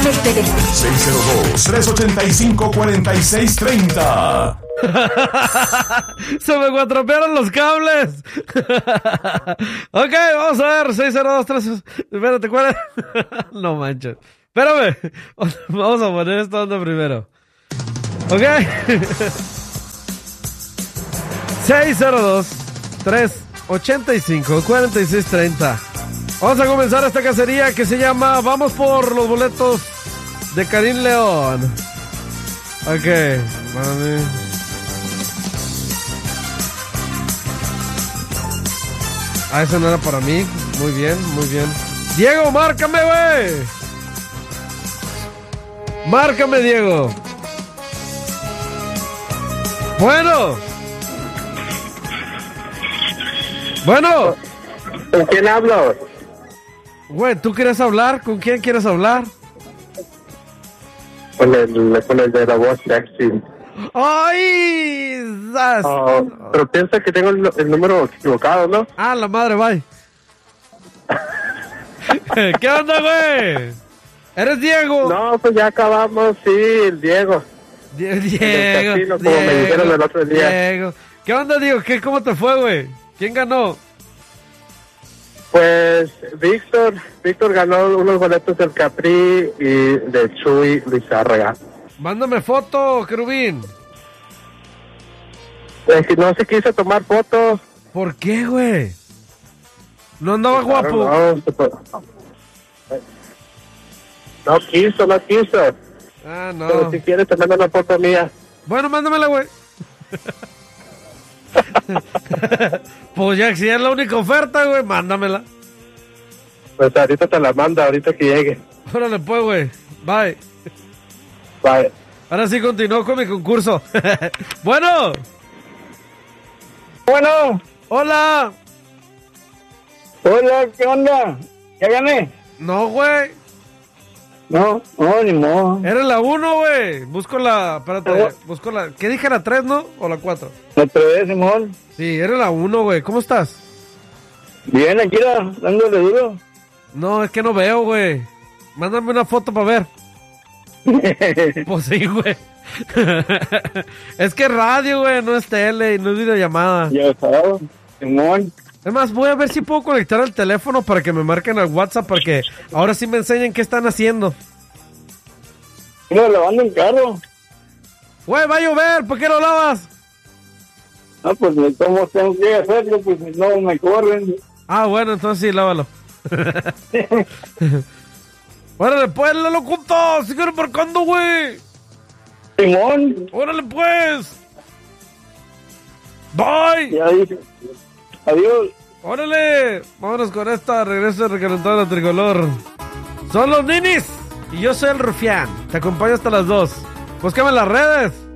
Conéctete. 602-385-4630. Se me cuatropearon los cables. Ok, vamos a ver. 602-3... Espérate, ¿cuál es? No manches. Espérame. Vamos a poner esta onda primero. Ok. 602-385-4630. Vamos a comenzar esta cacería que se llama Vamos por los boletos de Karim León. Ok, mami. Ah, eso no era para mí. Muy bien, muy bien. Diego, márcame, güey. Márcame, Diego. Bueno. Bueno. ¿Con quién hablo? Güey, ¿tú quieres hablar? ¿Con quién quieres hablar? Con el de la voz sexy. ¡Ay! Pero piensa que tengo el número equivocado, ¿no? Ah, la madre, bye. ¿Qué onda, güey? ¿Eres Diego? No, pues ya acabamos, sí, el Diego. Diego, casino, como me dijeron el otro día. Diego. ¿Qué onda, Diego? ¿Cómo te fue, güey? ¿Quién ganó? Pues Víctor ganó unos boletos del Capri y de Chuy Lizárraga. Mándame foto, Querubín. No se quiso tomar fotos. ¿Por qué, güey? ¿No andaba guapo? No quiso. Ah, no. Pero si quieres te mando una foto mía. Bueno, mándamela, güey. Pues ya, si es la única oferta, güey, mándamela. Pues ahorita te la mando, ahorita que llegue. Órale, pues, güey. Bye. Bye. Ahora sí continúo con mi concurso. Bueno. Bueno. Hola. Hola, ¿qué onda? ¿Ya gané? No, güey. No, ni modo. Era la 1, güey. Busco la... Espérate, busco la... ¿Qué dije, la 3, no? ¿O la 4? La 3, Simón. Sí, era la 1, güey. ¿Cómo estás? Bien, aquí dándole duro. No, es que no veo, güey. Mándame una foto para ver. Pues sí, güey. Es que es radio, güey, no es tele y no es videollamada. Ya sabes, Simón. Es más, voy a ver si puedo conectar el teléfono para que me marquen al WhatsApp, para que ahora sí me enseñen qué están haciendo. Mira, lavando el carro. Güey, va a llover, ¿por qué lo lavas? Ah, pues ¿cómo tengo que hacerlo? Pues no me corren. Ah, bueno, entonces sí, lávalo. Órale, pues, la locuto, sigue marcando, güey. Simón. Órale, pues. Bye. Ya dije. Adiós. Órale, vámonos con esta. Regreso recalentado a la tricolor. Son los ninis y yo soy el rufián. Te acompaño hasta las 2. Búscame en las redes.